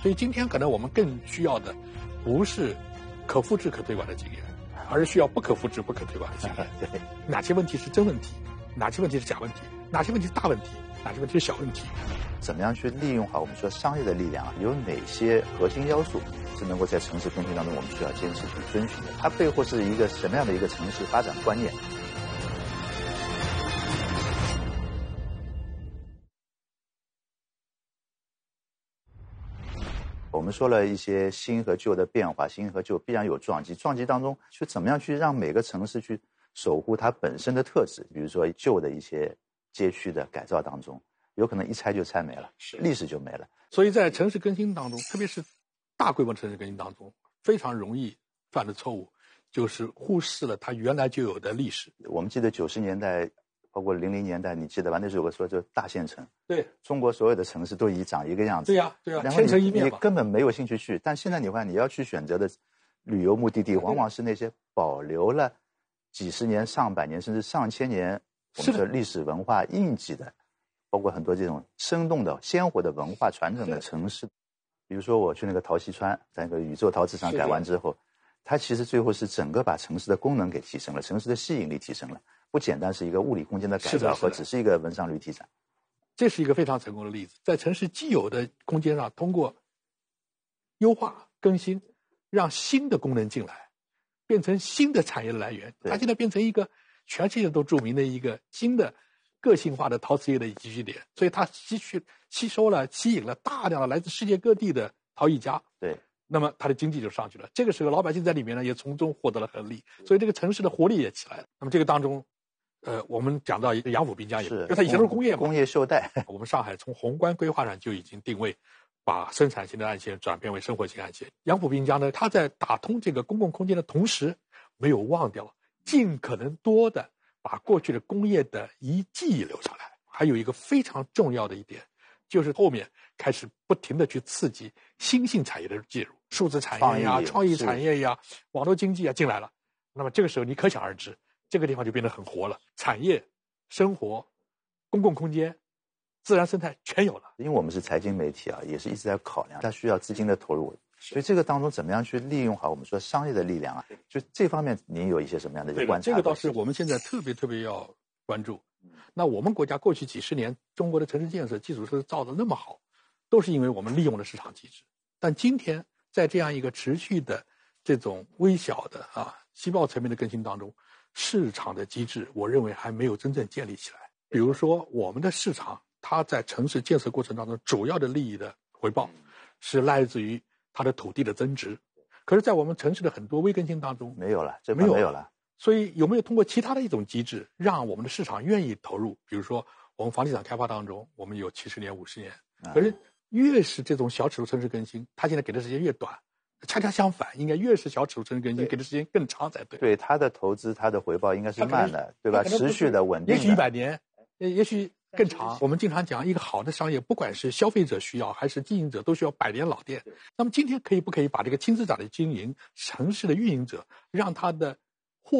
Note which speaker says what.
Speaker 1: 所以今天可能我们更需要的不是可复制可推广的经验，而是需要不可复制不可推广的经验。
Speaker 2: 对，
Speaker 1: 哪些问题是真问题，哪些问题是假问题，哪些问题是大问题，哪些问题是小问题。
Speaker 2: 怎么样去利用好我们说商业的力量啊？有哪些核心要素是能够在城市更新当中我们需要坚持去遵循的？它背后是一个什么样的一个城市发展观念？我们说了一些新和旧的变化，新和旧必然有撞击，撞击当中去怎么样去让每个城市去守护它本身的特质？比如说旧的一些街区的改造当中，有可能一拆就拆没了，历史就没了。
Speaker 1: 所以在城市更新当中，特别是大规模城市更新当中，非常容易犯的错误就是忽视了它原来就有的历史。
Speaker 2: 我们记得90年代包括00年代，你记得吧？那时候有个说就大县城，
Speaker 1: 对，
Speaker 2: 中国所有的城市都长一个样子。
Speaker 1: 对呀，对呀，
Speaker 2: 然后
Speaker 1: 千城一面嘛，
Speaker 2: 你根本没有兴趣去。但现在你看，你要去选择的旅游目的地，往往是那些保留了几十年、上百年甚至上千年我们说历史文化印记的，包括很多这种生动的、鲜活的文化传承的城市。比如说我去那个陶溪川，在那个宇宙陶瓷厂改完之后，它其实最后是整个把城市的功能给提升了，城市的吸引力提升了。不简单是一个物理空间的改造和只是一个文商旅体展，
Speaker 1: 这是一个非常成功的例子。在城市既有的空间上，通过优化更新，让新的功能进来，变成新的产业的来源。它现在变成一个全世界都著名的一个新的个性化的陶瓷业的集聚点，所以它吸收了、吸引了大量的来自世界各地的陶艺家。
Speaker 2: 对。
Speaker 1: 那么它的经济就上去了，这个时候老百姓在里面呢也从中获得了红利，所以这个城市的活力也起来了。那么这个当中，我们讲到一个杨府滨江也，因为它以前都是工业嘛，
Speaker 2: 工业袖带。
Speaker 1: 我们上海从宏观规划上就已经定位，把生产性的岸线转变为生活性岸线。杨府滨江呢，它在打通这个公共空间的同时，没有忘掉尽可能多的把过去的工业的遗迹留下来。还有一个非常重要的一点，就是后面开始不停的去刺激新兴产业的介入，数字产业呀、创意产业呀、网络经济啊进来了。那么这个时候你可想而知，这个地方就变得很活了，产业、生活、公共空间、自然生态全有了。
Speaker 2: 因为我们是财经媒体啊，也是一直在考量它需要资金的投入，所以这个当中怎么样去利用好我们说商业的力量啊？就这方面您有一些什么样的观察？
Speaker 1: 这个倒是我们现在特别要关注。那我们国家过去几十年中国的城市建设基础设施造得那么好，都是因为我们利用了市场机制。但今天在这样一个持续的这种微小的细胞层面的更新当中，市场的机制我认为还没有真正建立起来。比如说我们的市场，它在城市建设过程当中主要的利益的回报是来自于它的土地的增值，可是在我们城市的很多微更新当中
Speaker 2: 没有了，这没有了。
Speaker 1: 所以有没有通过其他的一种机制，让我们的市场愿意投入？比如说我们房地产开发当中，我们有70年、50年，可是越是这种小尺度城市更新，它现在给的时间越短，恰恰相反，应该越是小尺度城市更新，给的时间更长才对。
Speaker 2: 对，它的投资、它的回报应该是慢的，对吧？持续的、稳定的，
Speaker 1: 也许100年，也许更长。我们经常讲，一个好的商业，不管是消费者需要还是经营者，都需要100年老店。那么今天不可以把这个轻资产的经营、城市的运营者，让他的